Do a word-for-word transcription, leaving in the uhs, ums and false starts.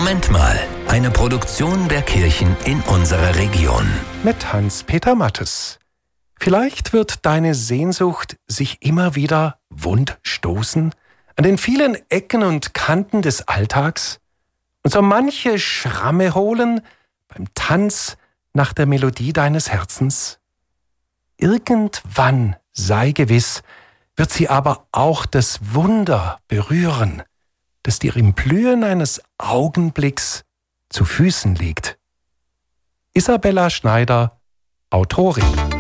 Moment mal, eine Produktion der Kirchen in unserer Region. Mit Hans-Peter Mattes. Vielleicht wird deine Sehnsucht sich immer wieder wund stoßen an den vielen Ecken und Kanten des Alltags und so manche Schramme holen beim Tanz nach der Melodie deines Herzens. Irgendwann, sei gewiss, wird sie aber auch das Wunder berühren, das dir im Blühen eines Augenblicks zu Füßen liegt. Isabella Schneider, Autorin.